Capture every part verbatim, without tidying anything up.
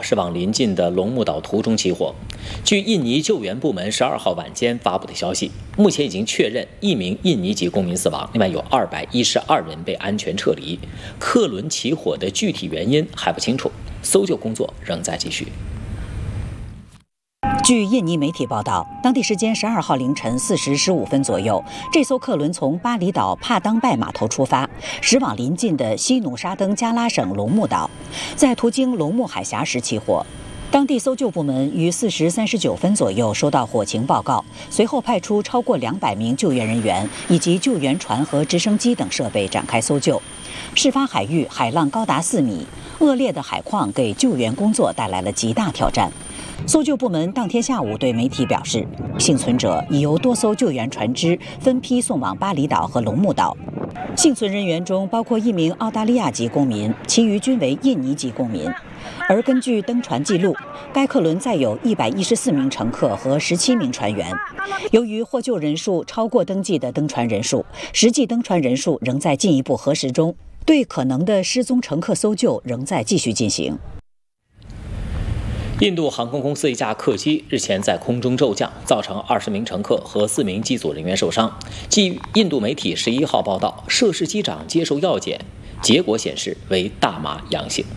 是往临近的龙目岛途中起火。据印尼救援部门十二号晚间发布的消息，目前已经确认一名印尼籍公民死亡，另外有二百一十二人被安全撤离。客轮起火的具体原因还不清楚，搜救工作仍在继续。 据印尼媒体报道，当地时间十二号凌晨四时十五分左右，这艘客轮从巴厘岛帕当拜码头出发，驶往临近的西努沙登加拉省龙目岛，在途经龙目海峡时起火。当地搜救部门于四时三十九分左右收到火情报告，随后派出超过两百名救援人员以及救援船和直升机等设备展开搜救。事发海域海浪高达四米，恶劣的海况给救援工作带来了极大挑战。搜救部门当天下午对媒体表示，幸存者已由多艘救援船只分批送往巴厘岛和龙目岛。幸存人员中包括一名澳大利亚籍公民，其余均为印尼籍公民。而根据登船记录，该客轮载有一百一十四名乘客和十七名船员。由于获救人数超过登记的登船人数，实际登船人数仍在进一步核实中，对可能的失踪乘客搜救仍在继续进行。 印度航空公司一架客机日前在空中骤降，造成二十名乘客和四名机组人员受伤。据印度媒体十一号报道，涉事机长接受药检，结果显示为大麻阳性。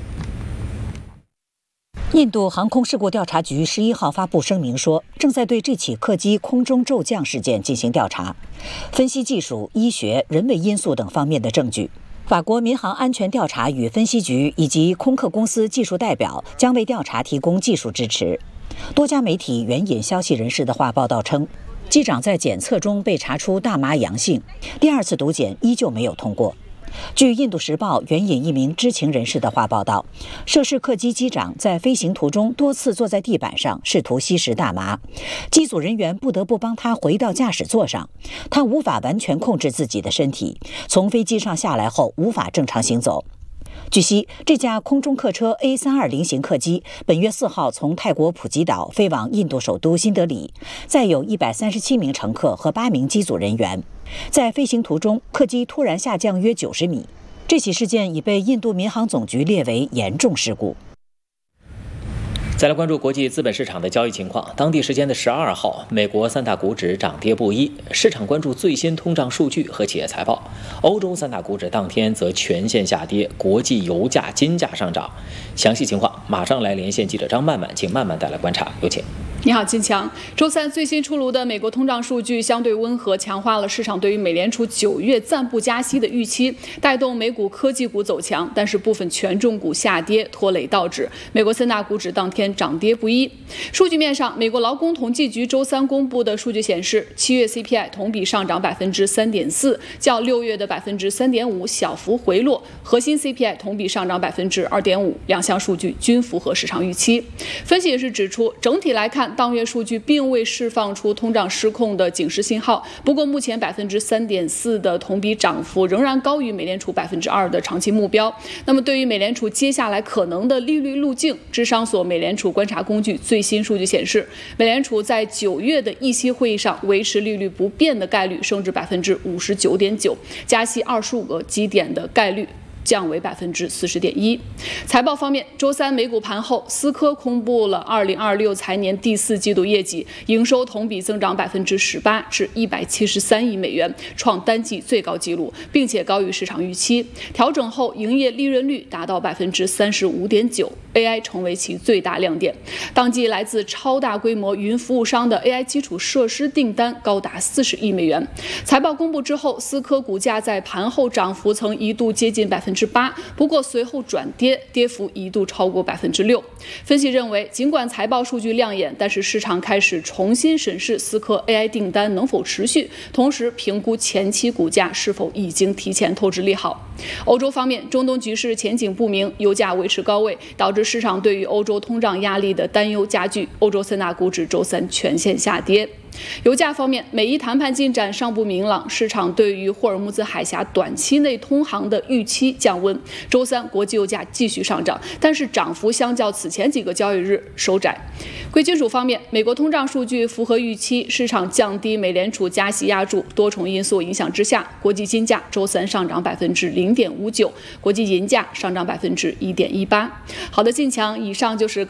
印度航空事故调查局十一号发布声明说，正在对这起客机空中骤降事件进行调查，分析技术、医学、人为因素等方面的证据。法国民航安全调查与分析局以及空客公司技术代表将为调查提供技术支持。多家媒体援引消息人士的话报道称，机长在检测中被查出大麻阳性，第二次毒检依旧没有通过。据《印度时报》援引一名知情人士的话报道，涉事客机机长在飞行途中多次坐在地板上，试图吸食大麻，机组人员不得不帮他回到驾驶座上，他无法完全控制自己的身体，从飞机上下来后无法正常行走。据悉，这架空中客车 A 三二零 型客机本月四号从泰国普吉岛飞往印度首都新德里，载有一百三十七名乘客和八名机组人员。在飞行途中，客机突然下降约九十米。这起事件已被印度民航总局列为严重事故。 再来关注国际资本市场的交易情况。当地时间的十二号，美国三大股指涨跌不一，市场关注最新通胀数据和企业财报。欧洲三大股指当天则全线下跌，国际油价、金价上涨。详细情况马上来连线记者张曼曼，请曼曼带来观察，有请。 你好，金强。周三最新出炉的美国通胀数据相对温和，强化了市场对于美联储九月暂不加息的预期，带动美股科技股走强，但是部分权重股下跌，拖累道指。美国三大股指当天涨跌不一。数据面上，美国劳工统计局周三公布的数据显示，七月 C P I 同比上涨百分之三点四，较六月的百分之三点五小幅回落；核心 C P I 同比上涨百分之二点五，两项数据均符合市场预期。分析也是指出，整体来看，当月数据并未释放出通胀失控的警示信号。不过，目前百分之三点四的同比涨幅仍然高于美联储百分之二的长期目标。那么，对于美联储接下来可能的利率路径，智商所美联储观察工具最新数据显示，美联储在九月的议息会议上维持利率不变的概率升至百分之五十九点九，加息二十五个基点的概率降为百分之四十点一。财报方面，周三美股盘后，思科公布了二零二六财年第四季度业绩，营收同比增长百分之十八，至一百七十三亿美元，创单季最高纪录，并且高于市场预期。调整后，营业利润率达到百分之三十五点九 ，A I 成为其最大亮点。当季来自超大规模云服务商的 A I 基础设施订单高达四十亿美元。财报公布之后，思科股价在盘后涨幅曾一度接近百分之八，不过随后转跌，跌幅一度超过百分之六。分析认为，尽管财报数据亮眼，但是市场开始重新审视思科 A I 订单能否持续，同时评估前期股价是否已经提前透支利好。欧洲方面，中东局势前景不明，油价维持高位，导致市场对于欧洲通胀压力的担忧加剧。欧洲三大股指周三全线下跌。油价方面，美伊谈判进展尚不明朗，市场对于霍尔木兹海峡短期内通航的预期降温。周三国际油价继续上涨，但是涨幅相较此前几个交易日收窄。贵金属方面，美国通胀数据符合预期，市场降低美联储加息压注，多重因素影响之下，国际金价周三上涨百分之零点五九，国际银价上涨百分之一点一八。好的，进强，以上就是